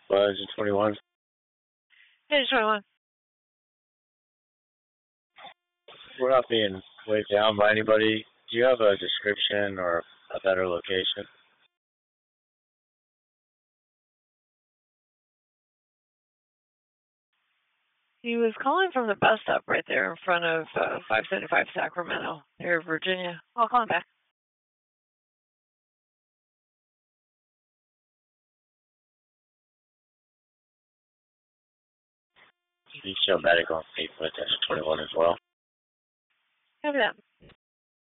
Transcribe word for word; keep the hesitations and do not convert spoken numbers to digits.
Was it twenty-one? Yeah, twenty-one. We're not being weighed down by anybody. Do you have a description or a better location? He was calling from the bus stop right there in front of uh, five seventy-five Sacramento, here in Virginia. I'll call him back. You show medical on eight foot twenty-one as well. Copy that.